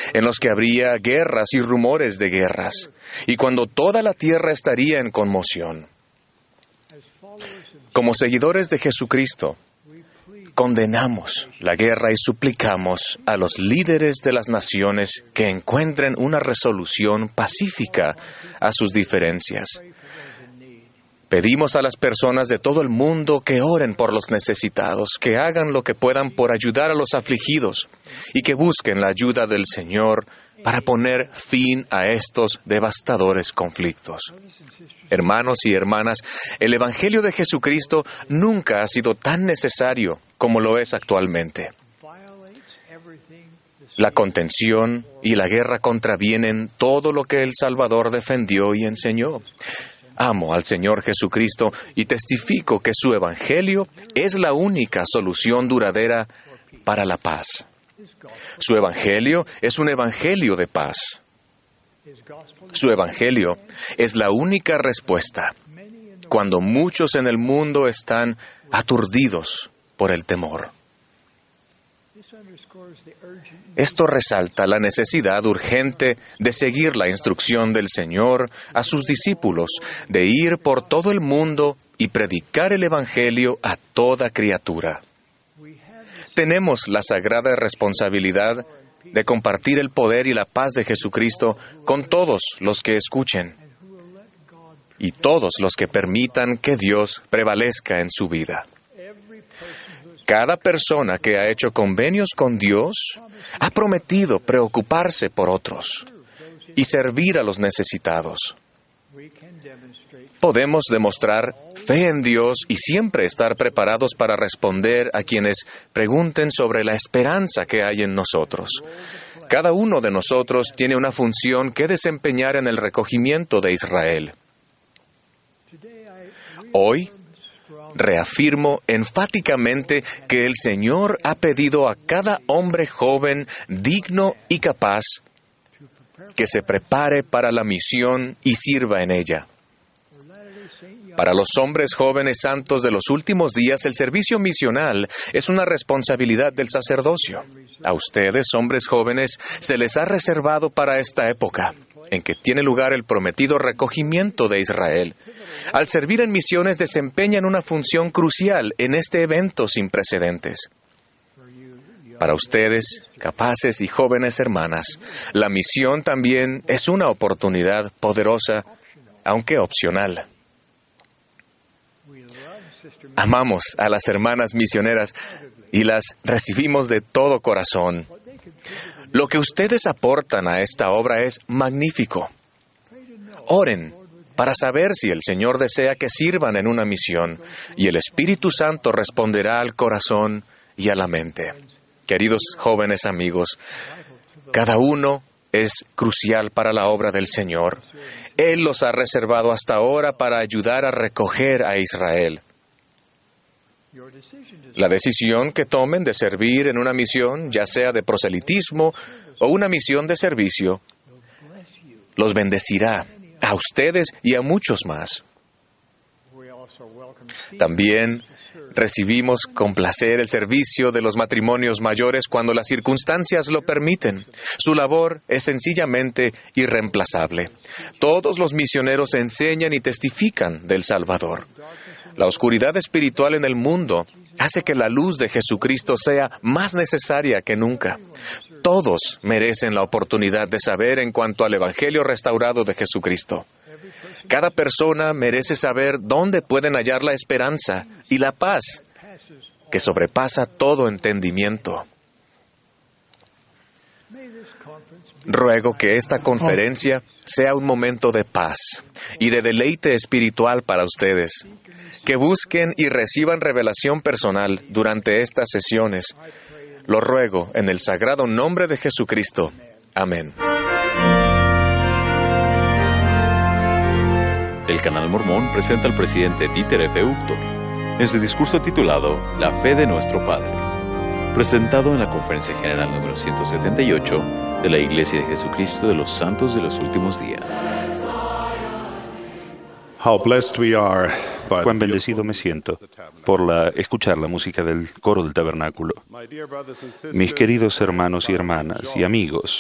en los que habría guerras y rumores de guerras, y cuando toda la tierra estaría en conmoción. Como seguidores de Jesucristo, condenamos la guerra y suplicamos a los líderes de las naciones que encuentren una resolución pacífica a sus diferencias. Pedimos a las personas de todo el mundo que oren por los necesitados, que hagan lo que puedan por ayudar a los afligidos y que busquen la ayuda del Señor para poner fin a estos devastadores conflictos. Hermanos y hermanas, el Evangelio de Jesucristo nunca ha sido tan necesario como lo es actualmente. La contención y la guerra contravienen todo lo que el Salvador defendió y enseñó. Amo al Señor Jesucristo y testifico que su Evangelio es la única solución duradera para la paz. Su Evangelio es un Evangelio de paz. Su Evangelio es la única respuesta cuando muchos en el mundo están aturdidos por el temor. Esto resalta la necesidad urgente de seguir la instrucción del Señor a sus discípulos, de ir por todo el mundo y predicar el Evangelio a toda criatura. Tenemos la sagrada responsabilidad de compartir el poder y la paz de Jesucristo con todos los que escuchen y todos los que permitan que Dios prevalezca en su vida. Cada persona que ha hecho convenios con Dios ha prometido preocuparse por otros y servir a los necesitados. Podemos demostrar fe en Dios y siempre estar preparados para responder a quienes pregunten sobre la esperanza que hay en nosotros. Cada uno de nosotros tiene una función que desempeñar en el recogimiento de Israel. Hoy, reafirmo enfáticamente que el Señor ha pedido a cada hombre joven, digno y capaz, que se prepare para la misión y sirva en ella. Para los hombres jóvenes santos de los últimos días, el servicio misional es una responsabilidad del sacerdocio. A ustedes, hombres jóvenes, se les ha reservado para esta época, en que tiene lugar el prometido recogimiento de Israel. Al servir en misiones desempeñan una función crucial en este evento sin precedentes. Para ustedes, capaces y jóvenes hermanas, la misión también es una oportunidad poderosa, aunque opcional. Amamos a las hermanas misioneras y las recibimos de todo corazón. Lo que ustedes aportan a esta obra es magnífico. Oren para saber si el Señor desea que sirvan en una misión, y el Espíritu Santo responderá al corazón y a la mente. Queridos jóvenes amigos, cada uno es crucial para la obra del Señor. Él los ha reservado hasta ahora para ayudar a recoger a Israel. La decisión que tomen de servir en una misión, ya sea de proselitismo o una misión de servicio, los bendecirá a ustedes y a muchos más. También recibimos con placer el servicio de los matrimonios mayores cuando las circunstancias lo permiten. Su labor es sencillamente irreemplazable. Todos los misioneros enseñan y testifican del Salvador. La oscuridad espiritual en el mundo hace que la luz de Jesucristo sea más necesaria que nunca. Todos merecen la oportunidad de saber en cuanto al Evangelio restaurado de Jesucristo. Cada persona merece saber dónde pueden hallar la esperanza y la paz que sobrepasa todo entendimiento. Ruego que esta conferencia sea un momento de paz y de deleite espiritual para ustedes. Que busquen y reciban revelación personal durante estas sesiones. Lo ruego en el sagrado nombre de Jesucristo. Amén. El Canal Mormón presenta al presidente Dieter F. Uchtdorf en su discurso titulado La fe de nuestro Padre, presentado en la Conferencia General número 178 de la Iglesia de Jesucristo de los Santos de los Últimos Días. Cuán bendecido me siento por escuchar la música del coro del tabernáculo. Mis queridos hermanos y hermanas y amigos,